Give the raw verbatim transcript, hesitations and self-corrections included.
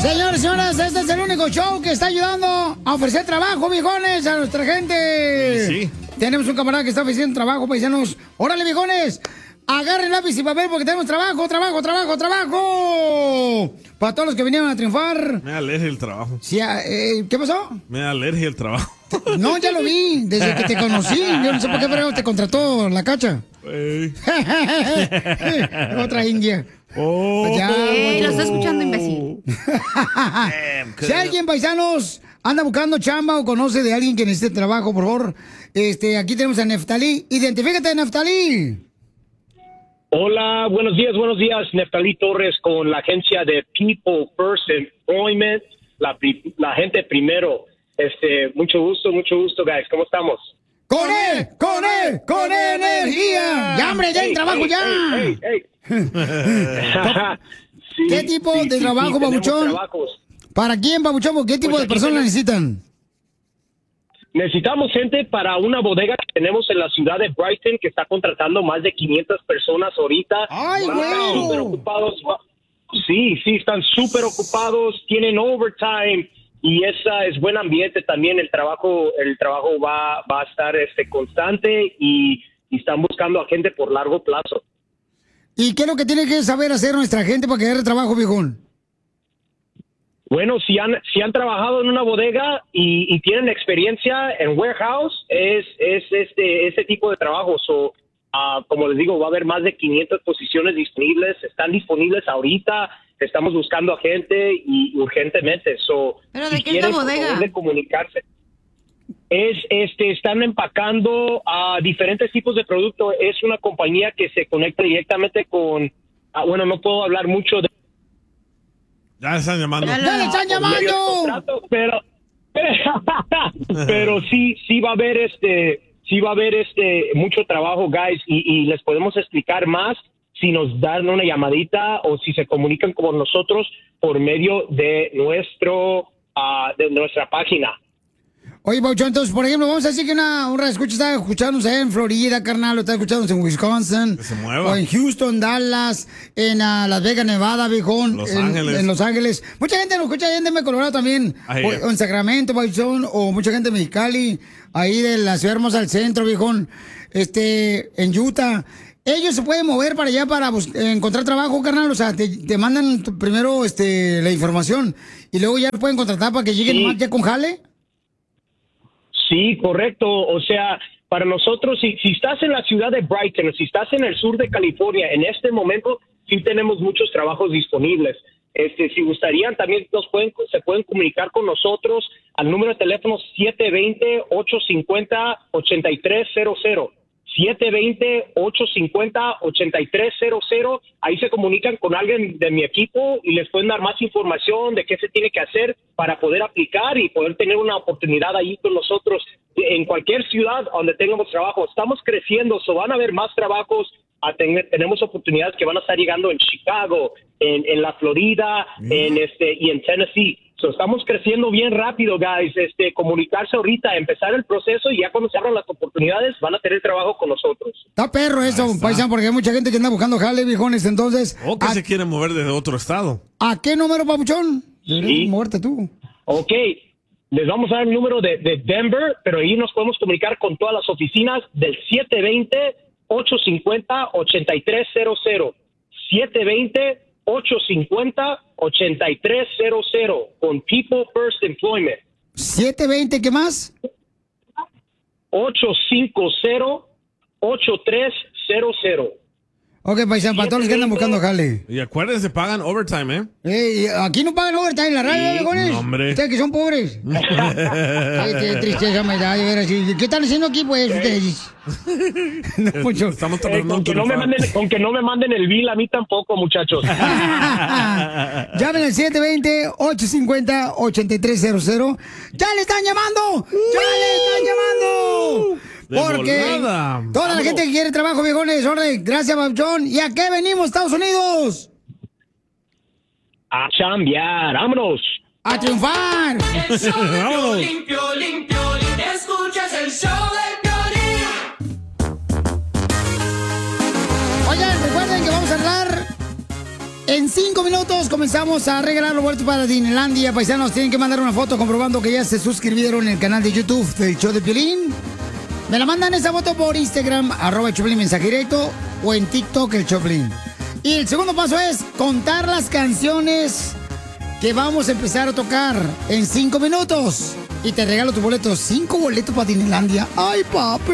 Señores, señoras, este es el único show que está ayudando a ofrecer trabajo, viejones, a nuestra gente. Sí. Tenemos un camarada que está ofreciendo trabajo, paisanos. ¡Órale, viejones! Agarren lápiz y papel porque tenemos trabajo, trabajo, trabajo, trabajo. Para todos los que vinieron a triunfar. Me da alergia el trabajo. Sí, eh, ¿qué pasó? Me da alergia el trabajo. No, ya lo vi, desde que te conocí. Yo no sé por qué, pero te contrató la cacha. Hey. Otra india. Oh. Ya, Ey, lo está escuchando, imbécil. Si alguien, paisanos, anda buscando chamba o conoce de alguien que necesite trabajo, por favor, este, aquí tenemos a Neftalí. Identifícate, Neftalí. Hola, buenos días, buenos días. Neftalí Torres con la agencia de People First Employment, la, la gente primero. Este, mucho gusto, mucho gusto, guys. ¿Cómo estamos? ¡Con él! ¡Con él! ¡Con energía! ¡Ya, hombre, ya hay trabajo, hey, ya! Hey, hey, hey. Sí, ¿Qué tipo sí, de sí, trabajo, sí, babuchón? ¿Para quién, babuchón? ¿Qué tipo Pues de aquí personas tenemos- necesitan? Necesitamos gente para una bodega que tenemos en la ciudad de Brighton que está contratando más de quinientas personas ahorita. ¡Ay, Van a estar güey! súper ocupados. Sí, sí, están súper ocupados, tienen overtime y esa es buen ambiente también. El trabajo, el trabajo va, va a estar este constante y, y están buscando a gente por largo plazo. ¿Y qué es lo que tiene que saber hacer nuestra gente para que agarre trabajo, viejón? Bueno, si han, si han trabajado en una bodega y, y tienen experiencia en warehouse, es, es este, este tipo de trabajo. So, uh, como les digo, va a haber más de quinientas posiciones disponibles. Están disponibles ahorita. Estamos buscando a gente y urgentemente. So, ¿Pero si de qué es la quieren, por bodega? favor, de comunicarse. Es, este, están empacando a diferentes tipos de productos. Es una compañía que se conecta directamente con, ah, bueno, no puedo hablar mucho de Ya le están llamando. ¡Ya le están llamando! contrato, pero pero sí sí va a haber este sí va a haber este mucho trabajo, guys, y, y les podemos explicar más si nos dan una llamadita o si se comunican con nosotros por medio de nuestro uh, de nuestra página. Oye, Bauchón, entonces, por ejemplo, vamos a decir que una, una escucha está escuchándonos allá en Florida, carnal, o está escuchándonos en Wisconsin. Que se mueva. O en Houston, Dallas, en uh, Las Vegas, Nevada, viejón. Los en, Ángeles. En Los Ángeles. Mucha gente nos escucha allá en Denver, Colorado también. Ahí. O, o en Sacramento, Bauchón, o mucha gente de Mexicali, ahí de la ciudad hermosa al centro, viejón. Este, en Utah. Ellos se pueden mover para allá para bus- encontrar trabajo, carnal. O sea, te, te mandan tu- primero este, la información y luego ya pueden contratar para que lleguen Sí. más ya con jale. Sí, correcto. O sea, para nosotros, si, si estás en la ciudad de Brighton o si estás en el sur de California, en este momento sí tenemos muchos trabajos disponibles. Este, si gustarían, también nos pueden, se pueden comunicar con nosotros al número de teléfono siete dos cero, ocho cinco cero, ocho tres cero cero. siete dos cero, ocho cinco cero, ocho tres cero cero. Ahí se comunican con alguien de mi equipo y les pueden dar más información de qué se tiene que hacer para poder aplicar y poder tener una oportunidad ahí con nosotros en cualquier ciudad donde tengamos trabajo. Estamos creciendo, so van a haber más trabajos. A tener, tenemos oportunidades que van a estar llegando en Chicago, en, en la Florida, mm. en este y en Tennessee. So, estamos creciendo bien rápido, guys. Este, comunicarse ahorita, empezar el proceso y ya cuando se abran las oportunidades van a tener trabajo con nosotros. Está perro eso, paisano, porque hay mucha gente que anda buscando jale, viejones. Entonces, O que ¿a, se quiere mover desde otro estado. ¿a qué número, papuchón? Sí. Muerte tú. Ok, les vamos a dar el número de, de Denver, pero ahí nos podemos comunicar con todas las oficinas del siete dos cero, ocho cinco cero, ocho tres cero cero. siete dos cero, ocho cinco cero, ocho tres cero cero con People First Employment. ¿siete veinte qué más? ocho cinco cero, ocho tres cero cero. Ok, paisano, para todos los que andan buscando jale. Y acuérdense, pagan overtime, ¿eh? Ey, aquí no pagan overtime en la radio, Sí, viejones. no, hombre. Ustedes que son pobres. Ay, qué tristeza me da de ver así. ¿Qué están haciendo aquí, pues, ustedes? No, Poncho. Estamos Eh, tratando con, que no me manden, con que no me manden el bill a mí tampoco, muchachos. Llamen al siete dos cero, ocho cinco cero, ocho tres cero cero. ¡Ya le están llamando! ¡Ya le están llamando! De Porque volada. toda la Vamos. gente que quiere trabajo, viejones, orden, gracias, Babchón. ¿Y a qué venimos, Estados Unidos? A chambear, vámonos. ¡A triunfar! El show de Vámonos. Piolín, Piolín, Piolín. Escuchas el show de Piolín. Oigan, recuerden que vamos a hablar En cinco minutos comenzamos a regalar los boletos para Disneylandia. Paisanos, tienen que mandar una foto comprobando que ya se suscribieron en el canal de YouTube del show de Piolín. Me la mandan esa foto por Instagram, arroba Choplin mensaje directo, o en TikTok el Choplin. Y el segundo paso es contar las canciones que vamos a empezar a tocar en cinco minutos. Y te regalo tus boletos, cinco boletos para Disneylandia. ¡Ay, papi!